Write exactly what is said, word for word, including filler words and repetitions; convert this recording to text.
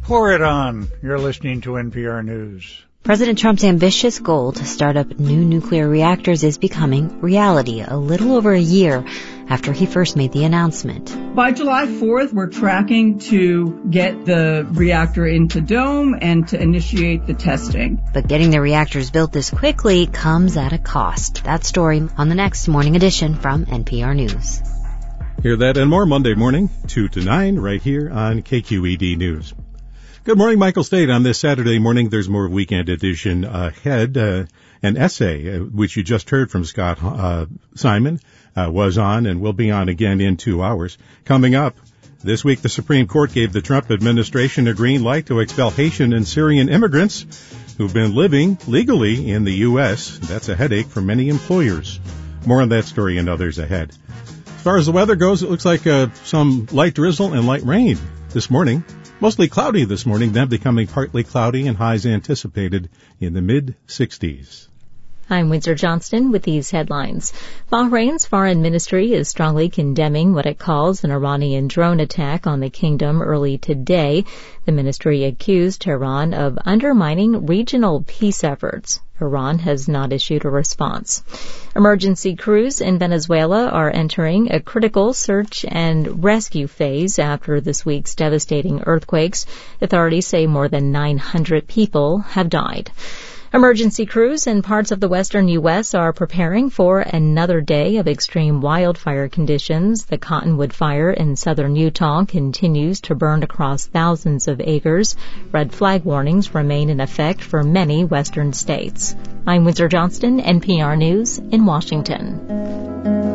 Pour it on. You're listening to N P R News. President Trump's ambitious goal to start up new nuclear reactors is becoming reality a little over a year after he first made the announcement. By July fourth, we're tracking to get the reactor into dome and to initiate the testing. But getting the reactors built this quickly comes at a cost. That story on the next morning edition from N P R News. Hear that and more Monday morning, two to nine, right here on K Q E D News. Good morning, Michael State. On this Saturday morning, there's more weekend edition ahead. Uh, an essay, uh, which you just heard from Scott uh, Simon, uh, was on and will be on again in two hours. Coming up, this week the Supreme Court gave the Trump administration a green light to expel Haitian and Syrian immigrants who've been living legally in the U S. That's a headache for many employers. More on that story and others ahead. As far as the weather goes, it looks like uh, some light drizzle and light rain this morning. Mostly cloudy this morning, then becoming partly cloudy and highs anticipated in the mid sixties. I'm Windsor Johnston with these headlines. Bahrain's foreign ministry is strongly condemning what it calls an Iranian drone attack on the kingdom early today. The ministry accused Tehran of undermining regional peace efforts. Iran has not issued a response. Emergency crews in Venezuela are entering a critical search and rescue phase after this week's devastating earthquakes. Authorities say more than nine hundred people have died. Emergency crews in parts of the western U S are preparing for another day of extreme wildfire conditions. The Cottonwood Fire in southern Utah continues to burn across thousands of acres. Red flag warnings remain in effect for many western states. I'm Windsor Johnston, N P R News in Washington.